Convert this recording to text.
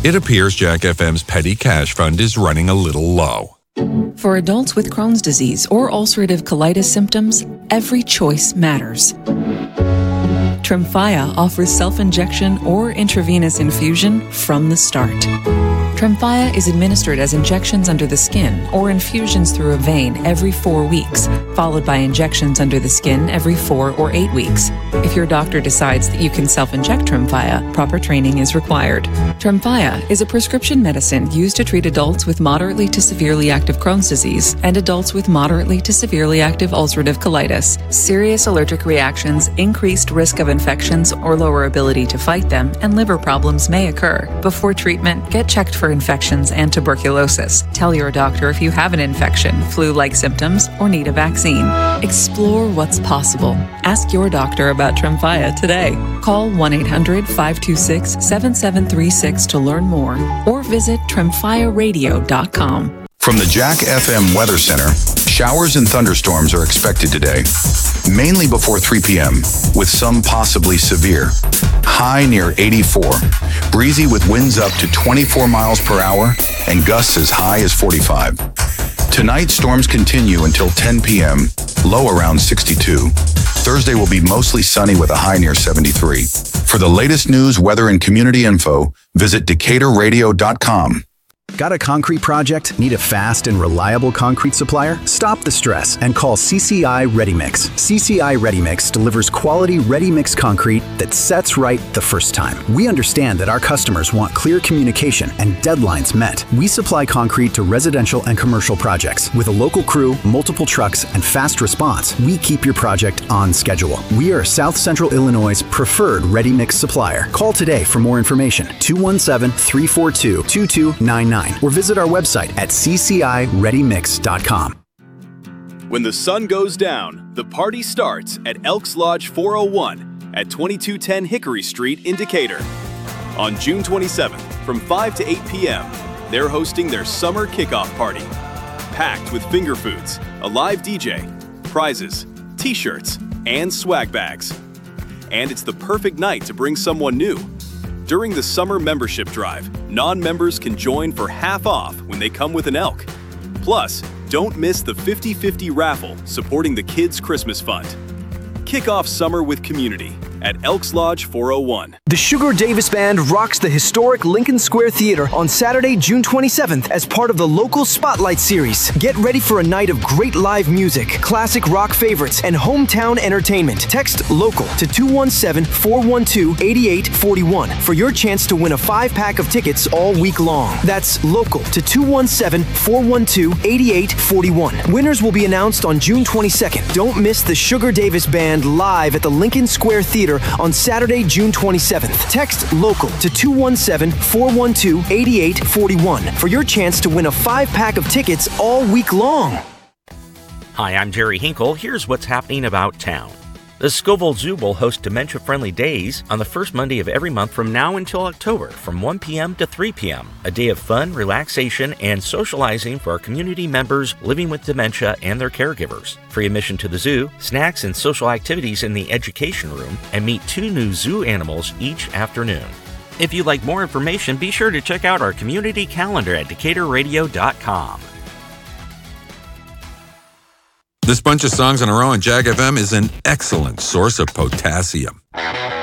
It appears Jack FM's petty cash fund is running a little low. For adults with Crohn's disease or ulcerative colitis symptoms, every choice matters. Tremfya offers self-injection or intravenous infusion from the start. Tremfya is administered as injections under the skin or infusions through a vein every 4 weeks, followed by injections under the skin every 4 or 8 weeks. If your doctor decides that you can self-inject Tremfya, proper training is required. Tremfya is a prescription medicine used to treat adults with moderately to severely active Crohn's disease and adults with moderately to severely active ulcerative colitis. Serious allergic reactions, increased risk of infections or lower ability to fight them, and liver problems may occur. Before treatment, get checked for infections and tuberculosis. Tell your doctor if you have an infection, flu-like symptoms, or need a vaccine. Explore what's possible. Ask your doctor about Tremfya today. Call 1-800-526-7736 to learn more or visit tremfyaradio.com. From the Jack FM Weather Center, showers and thunderstorms are expected today, mainly before 3 p.m., with some possibly severe. High near 84, breezy with winds up to 24 miles per hour and gusts as high as 45. Tonight, storms continue until 10 p.m., low around 62. Thursday will be mostly sunny with a high near 73. For the latest news, weather, and community info, visit DecaturRadio.com. Got a concrete project? Need a fast and reliable concrete supplier? Stop the stress and call CCI ReadyMix. CCI ReadyMix delivers quality ready-mix concrete that sets right the first time. We understand that our customers want clear communication and deadlines met. We supply concrete to residential and commercial projects. With a local crew, multiple trucks, and fast response, we keep your project on schedule. We are South Central Illinois' preferred ready-mix supplier. Call today for more information. 217-342-2299. Or visit our website at ccireadymix.com. When the sun goes down, the party starts at Elks Lodge 401 at 2210 Hickory Street in Decatur. On June 27th, from 5 to 8 p.m., they're hosting their summer kickoff party. Packed with finger foods, a live DJ, prizes, t-shirts, and swag bags. And it's the perfect night to bring someone new. During the summer membership drive, non-members can join for half off when they come with an elk. Plus, don't miss the 50-50 raffle supporting the Kids Christmas Fund. Kick off summer with community at Elks Lodge 401. The Sugar Davis Band rocks the historic Lincoln Square Theater on Saturday, June 27th as part of the Local Spotlight Series. Get ready for a night of great live music, classic rock favorites, and hometown entertainment. Text LOCAL to 217-412-8841 for your chance to win a 5-pack of tickets all week long. That's LOCAL to 217-412-8841. Winners will be announced on June 22nd. Don't miss the Sugar Davis Band live at the Lincoln Square Theater on Saturday, June 27th. Text LOCAL to 217-412-8841 for your chance to win a 5-pack of tickets all week long. Hi, I'm Jerry Hinkle. Here's what's happening about town. The Scoville Zoo will host dementia-friendly days on the first Monday of every month from now until October from 1 p.m. to 3 p.m. A day of fun, relaxation, and socializing for our community members living with dementia and their caregivers. Free admission to the zoo, snacks and social activities in the education room, and meet 2 new zoo animals each afternoon. If you'd like more information, be sure to check out our community calendar at DecaturRadio.com. This bunch of songs in a row on Jag FM is an excellent source of potassium.